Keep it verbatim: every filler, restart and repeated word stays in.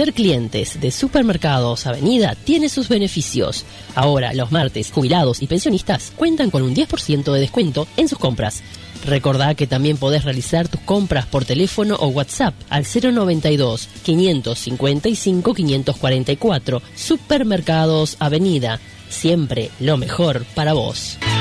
Ser clientes de Supermercados Avenida tiene sus beneficios. Ahora, los martes, jubilados y pensionistas cuentan con un diez por ciento de descuento en sus compras. Recordá que también podés realizar tus compras por teléfono o WhatsApp al cero noventa y dos, quinientos cincuenta y cinco, quinientos cuarenta y cuatro. Supermercados Avenida. Siempre lo mejor para vos.